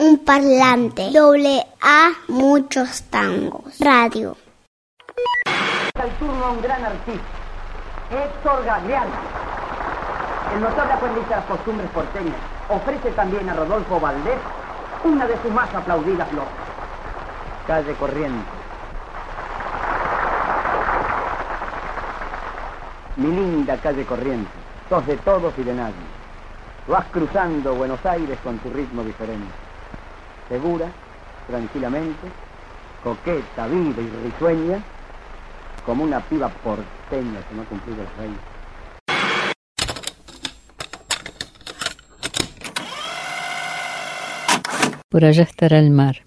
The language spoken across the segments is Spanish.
un parlante. AA, muchos tangos. Radio. Al turno a un gran artista, Héctor Galeano. El notable aprendiz de las costumbres porteñas ofrece también a Rodolfo Valdés una de sus más aplaudidas loas. Calle Corrientes. Mi linda calle Corrientes, sos de todos y de nadie. Vas cruzando Buenos Aires con tu ritmo diferente. Segura, tranquilamente, coqueta, viva y risueña, como una piba porteña que no ha cumplido el rey. Por allá estará el mar.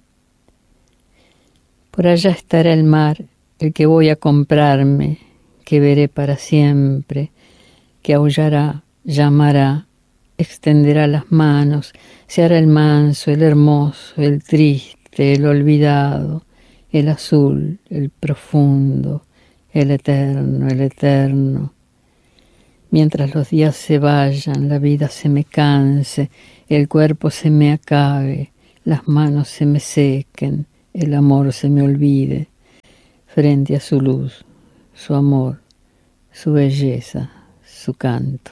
Por allá estará el mar, el que voy a comprarme, que veré para siempre, que aullará, llamará, extenderá las manos, se hará el manso, el hermoso, el triste, el olvidado, el azul, el profundo, el eterno. Mientras los días se vayan, la vida se me canse, el cuerpo se me acabe, las manos se me sequen, el amor se me olvide, frente a su luz, su amor, su belleza, su canto.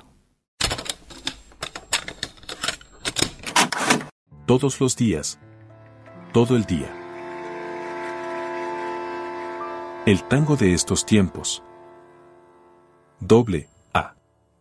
Todos los días, todo el día. El tango de estos tiempos. Doble,